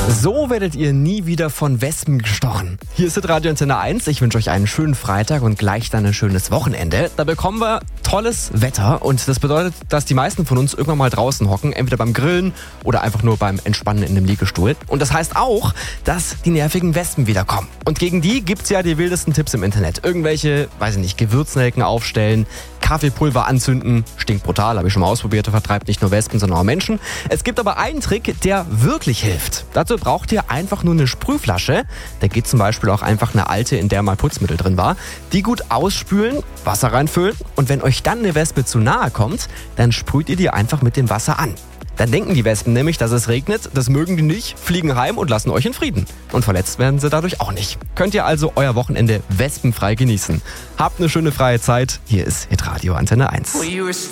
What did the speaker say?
So werdet ihr nie wieder von Wespen gestochen. Hier ist Radio Antenne 1. Ich wünsche euch einen schönen Freitag und gleich dann ein schönes Wochenende. Da bekommen wir tolles Wetter und das bedeutet, dass die meisten von uns irgendwann mal draußen hocken, entweder beim Grillen oder einfach nur beim Entspannen in dem Liegestuhl. Und das heißt auch, dass die nervigen Wespen wiederkommen. Und gegen die gibt's ja die wildesten Tipps im Internet. Irgendwelche, weiß ich nicht, Gewürznelken aufstellen, Kaffeepulver anzünden. Stinkt brutal, habe ich schon mal ausprobiert, vertreibt nicht nur Wespen, sondern auch Menschen. Es gibt aber einen Trick, der wirklich hilft. Dazu braucht ihr einfach nur eine Sprühflasche. Da geht zum Beispiel auch einfach eine alte, in der mal Putzmittel drin war. Die gut ausspülen, Wasser reinfüllen und wenn euch dann eine Wespe zu nahe kommt, dann sprüht ihr die einfach mit dem Wasser an. Dann denken die Wespen nämlich, dass es regnet, das mögen die nicht, fliegen heim und lassen euch in Frieden. Und verletzt werden sie dadurch auch nicht. Könnt ihr also euer Wochenende wespenfrei genießen. Habt eine schöne freie Zeit. Hier ist Hitradio Antenne 1.